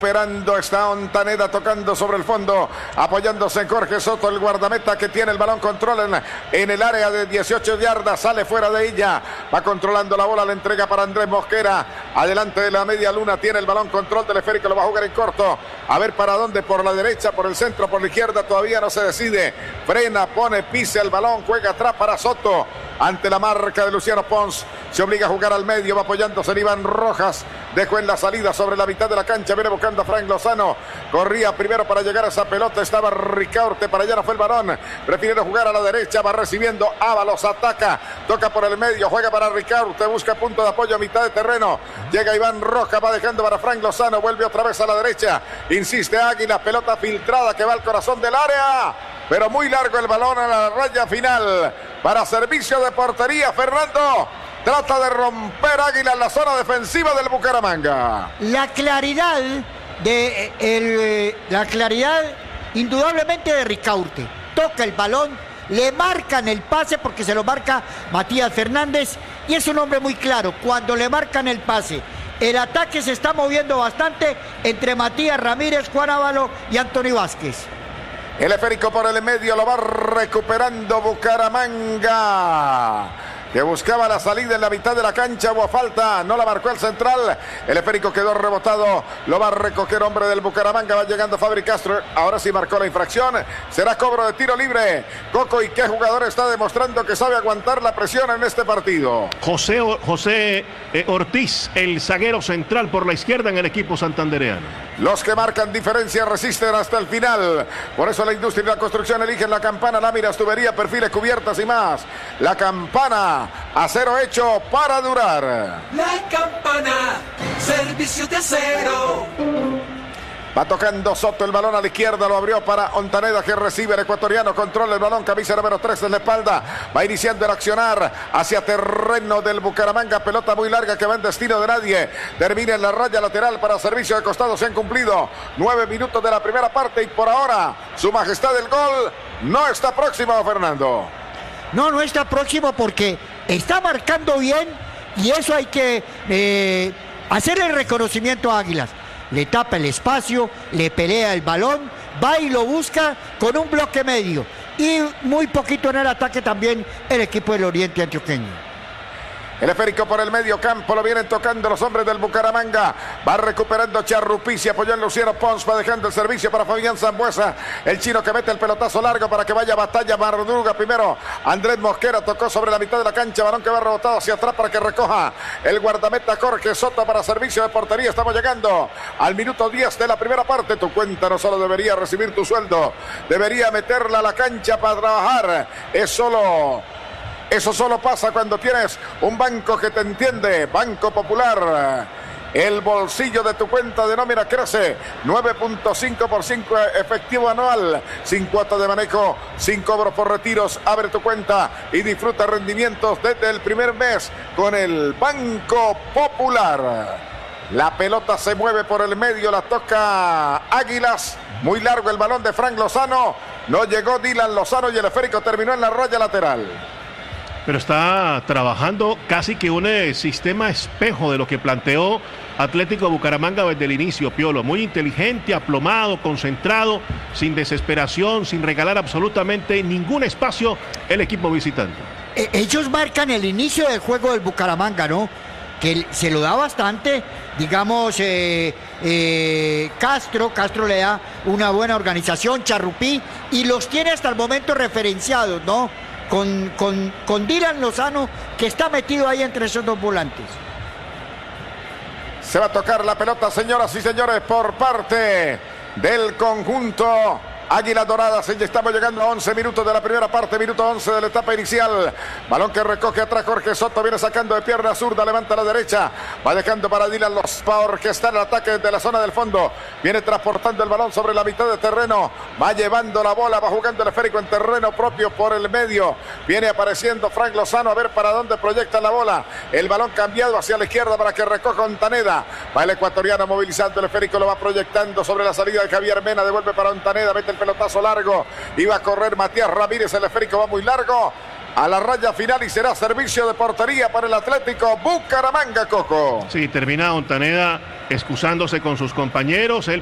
Esperando está Ontaneda tocando sobre el fondo, apoyándose en Jorge Soto, el guardameta que tiene el balón, controla en el área de 18 yardas, sale fuera de ella, va controlando la bola, la entrega para Andrés Mosquera, adelante de la media luna, tiene el balón, control teleférico, lo va a jugar en corto, a ver para dónde, por la derecha, por el centro, por la izquierda, todavía no se decide, frena, pone, pisa el balón, juega atrás para Soto, ante la marca de Luciano Pons, se obliga a jugar al medio, va apoyándose en Iván Rojas, dejó en la salida sobre la mitad de la cancha, viene buscando a Frank Lozano, corría primero para llegar a esa pelota, estaba Ricaurte, para allá no fue el balón, prefiriendo jugar a la derecha, va recibiendo, Ábalos ataca, toca por el medio, juega para Ricaurte, busca punto de apoyo a mitad de terreno, llega Iván Rojas, va dejando para Frank Lozano, vuelve otra vez a la derecha, insiste Águila, pelota filtrada que va al corazón del área, pero muy largo el balón a la raya final, para servicio de portería, Fernando. Trata de romper Águila en la zona defensiva del Bucaramanga. La claridad indudablemente de Ricaurte. Toca el balón, le marcan el pase porque se lo marca Matías Fernández y es un hombre muy claro. Cuando le marcan el pase, el ataque se está moviendo bastante entre Matías Ramírez, Juan Ábalos y Antonio Vázquez. El esférico por el medio lo va recuperando Bucaramanga, que buscaba la salida en la mitad de la cancha, hubo falta, no la marcó el central, el esférico quedó rebotado, lo va a recoger hombre del Bucaramanga, va llegando Fabri Castro, ahora sí marcó la infracción, será cobro de tiro libre. Coco, ¿y qué jugador está demostrando que sabe aguantar la presión en este partido? José Ortiz, el zaguero central por la izquierda en el equipo santandereano. Los que marcan diferencia resisten hasta el final, por eso la industria y la construcción eligen la Campana, láminas, tubería, perfiles, cubiertas y más. La Campana, acero hecho para durar. La Campana, servicio de acero. Va tocando Soto el balón a la izquierda, lo abrió para Ontaneda que recibe el ecuatoriano, controla el balón, camisa número 3 en la espalda, va iniciando el accionar hacia terreno del Bucaramanga, pelota muy larga que va en destino de nadie, termina en la raya lateral para servicio de costado, se han cumplido 9 minutos de la primera parte y por ahora su majestad del gol no está próximo, Fernando. No está próximo porque está marcando bien y eso hay que hacerle el reconocimiento a Águilas. Le tapa el espacio, le pelea el balón, va y lo busca con un bloque medio. Y muy poquito en el ataque también el equipo del Oriente Antioqueño. El esférico por el medio campo, lo vienen tocando los hombres del Bucaramanga. Va recuperando Charrupi, se apoyó en Luciano Pons, va dejando el servicio para Fabián Zambuesa. El chino que mete el pelotazo largo para que vaya a batalla Marduga. Primero Andrés Mosquera tocó sobre la mitad de la cancha, balón que va rebotado hacia atrás para que recoja el guardameta Jorge Soto para servicio de portería. Estamos llegando al minuto 10 de la primera parte. Tu cuenta no solo debería recibir tu sueldo, debería meterla a la cancha para trabajar. Eso solo pasa cuando tienes un banco que te entiende. Banco Popular. El bolsillo de tu cuenta de nómina crece 9.5% efectivo anual, sin cuota de manejo, sin cobro por retiros. Abre tu cuenta y disfruta rendimientos desde el primer mes con el Banco Popular. La pelota se mueve por el medio, la toca Águilas. Muy largo el balón de Frank Lozano. No llegó Dylan Lozano y el esférico terminó en la raya lateral. Pero está trabajando casi que un sistema espejo de lo que planteó Atlético Bucaramanga desde el inicio, Piolo. Muy inteligente, aplomado, concentrado, sin desesperación, sin regalar absolutamente ningún espacio el equipo visitante. Ellos marcan el inicio del juego del Bucaramanga, ¿no? Que se lo da bastante, digamos, Castro le da una buena organización, Charrupí, y los tiene hasta el momento referenciados, ¿no? Con Dylan Lozano, que está metido ahí entre esos dos volantes. Se va a tocar la pelota, señoras y señores, por parte del conjunto Águilas Doradas. Ya estamos llegando a 11 minutos de la primera parte, minuto 11 de la etapa inicial. Balón que recoge atrás Jorge Soto, viene sacando de pierna zurda, levanta a la derecha, va dejando para Dylan Lozano para orquestar el ataque desde la zona del fondo. Viene transportando el balón sobre la mitad de terreno, va llevando la bola, va jugando el esférico en terreno propio por el medio. Viene apareciendo Frank Lozano a ver para dónde proyecta la bola. El balón cambiado hacia la izquierda para que recoja Ontaneda. Va el ecuatoriano movilizando el esférico, lo va proyectando sobre la salida de Javier Mena, devuelve para Ontaneda, mete el pelotazo largo, iba a correr Matías Ramírez, el esférico va muy largo, a la raya final y será servicio de portería para el Atlético Bucaramanga, Coco. Sí, termina Ontaneda excusándose con sus compañeros. Él